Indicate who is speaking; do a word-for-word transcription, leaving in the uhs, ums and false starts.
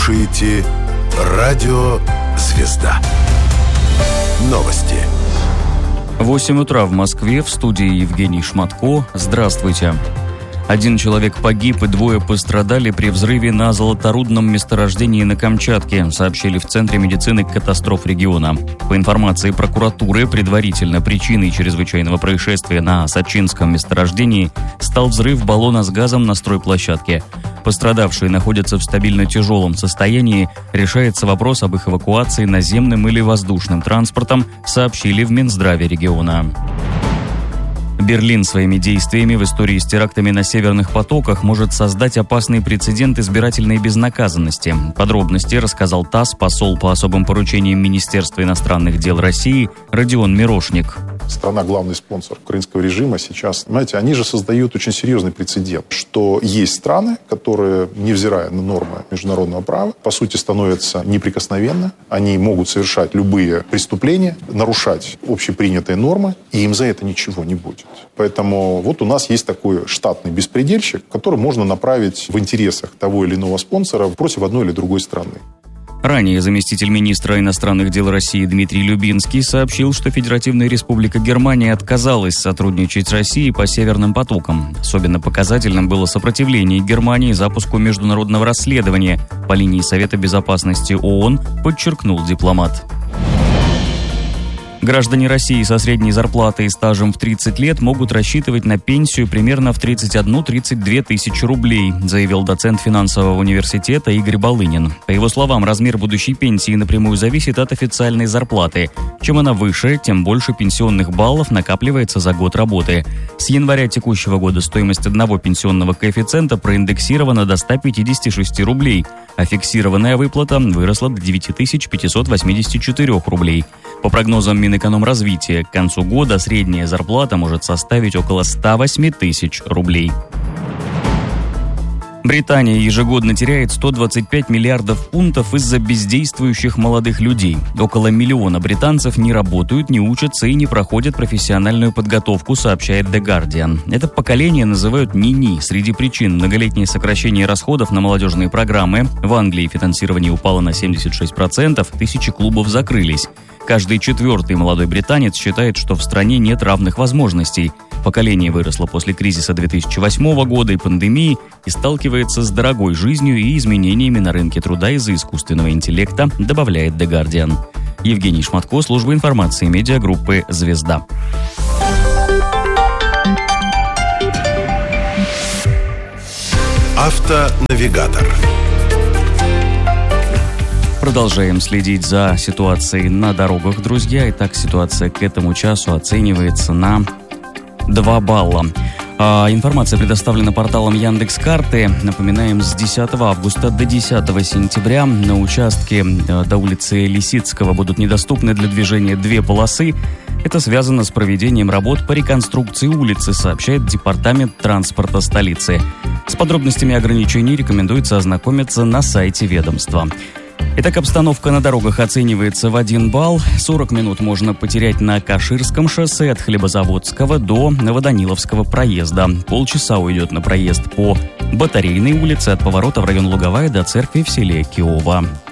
Speaker 1: слушаете радио «Звезда». Новости.
Speaker 2: восемь утра в Москве, в студии Евгений Шматко. Здравствуйте. Один человек погиб и двое пострадали при взрыве на золоторудном месторождении на Камчатке, сообщили в Центре медицины катастроф региона. По информации прокуратуры, предварительно причиной чрезвычайного происшествия на Сачинском месторождении стал взрыв баллона с газом на стройплощадке. Пострадавшие находятся в стабильно тяжелом состоянии. Решается вопрос об их эвакуации наземным или воздушным транспортом, сообщили в Минздраве региона. Берлин своими действиями в истории с терактами на северных потоках может создать опасный прецедент избирательной безнаказанности. Подробности рассказал ТАСС посол по особым поручениям Министерства иностранных дел России Родион Мирошник.
Speaker 3: Страна главный спонсор украинского режима сейчас. Знаете, они же создают очень серьезный прецедент, что есть страны, которые, невзирая на нормы международного права, по сути становятся неприкосновенны. Они могут совершать любые преступления, нарушать общепринятые нормы, и им за это ничего не будет. Поэтому вот у нас есть такой штатный беспредельщик, который можно направить в интересах того или иного спонсора против одной или другой страны.
Speaker 2: Ранее заместитель министра иностранных дел России Дмитрий Любинский сообщил, что Федеративная Республика Германия отказалась сотрудничать с Россией по северным потокам. Особенно показательным было сопротивление Германии запуску международного расследования по линии Совета Безопасности ООН, подчеркнул дипломат. Граждане России со средней зарплатой и стажем в тридцать лет могут рассчитывать на пенсию примерно в тридцать одну - тридцать две тысячи рублей, заявил доцент финансового университета Игорь Балынин. По его словам, размер будущей пенсии напрямую зависит от официальной зарплаты. Чем она выше, тем больше пенсионных баллов накапливается за год работы. С января текущего года стоимость одного пенсионного коэффициента проиндексирована до ста пятидесяти шести рублей, а фиксированная выплата выросла до девяти тысяч пятисот восьмидесяти четырёх рублей. По прогнозам Минэкономразвития, к концу года средняя зарплата может составить около ста восьми тысяч рублей. Британия ежегодно теряет сто двадцать пять миллиардов фунтов из-за бездействующих молодых людей. Около миллиона британцев не работают, не учатся и не проходят профессиональную подготовку, сообщает The Guardian. Это поколение называют «ни-ни». Среди причин многолетнее сокращение расходов на молодежные программы. В Англии финансирование упало на семьдесят шесть процентов, тысячи клубов закрылись. Каждый четвертый молодой британец считает, что в стране нет равных возможностей. Поколение выросло после кризиса две тысячи восьмого года и пандемии и сталкивается с дорогой жизнью и изменениями на рынке труда из-за искусственного интеллекта, добавляет The Guardian. Евгений Шматко, служба информации медиагруппы «Звезда».
Speaker 1: Автонавигатор.
Speaker 2: Продолжаем следить за ситуацией на дорогах, друзья. Итак, ситуация к этому часу оценивается на два балла. А, информация предоставлена порталом Яндекс.Карты. Напоминаем, с десятого августа до десятого сентября на участке до улицы Лисицкого будут недоступны для движения две полосы. Это связано с проведением работ по реконструкции улицы, сообщает Департамент транспорта столицы. С подробностями ограничений рекомендуется ознакомиться на сайте ведомства. Итак, обстановка на дорогах оценивается в один балл. сорок минут можно потерять на Каширском шоссе от Хлебозаводского до Новоданиловского проезда. Полчаса уйдет на проезд по Батарейной улице от поворота в район Луговая до церкви в селе Киово.